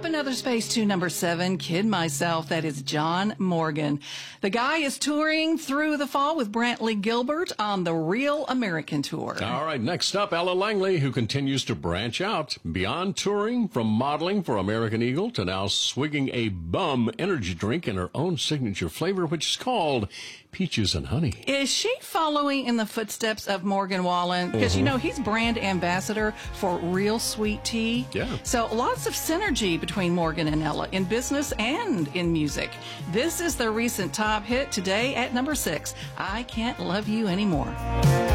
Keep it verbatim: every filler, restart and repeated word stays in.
another space to number seven, Kid Myself. That is John Morgan. The guy is touring through the fall with Brantley Gilbert on the Real American Tour. All right, next up, Ella Langley, who continues to branch out beyond touring, from modeling for American Eagle to now swigging a bum energy drink in her own signature flavor, which is called Peaches and Honey. Is she following in the footsteps of Morgan Wallen? Because, mm-hmm. you know, he's brand ambassador for Real Sweet Tea. Yeah. So lots of synergy between Morgan and Ella in business and in music. This is their recent top hit today at number six, I Can't Love You Anymore.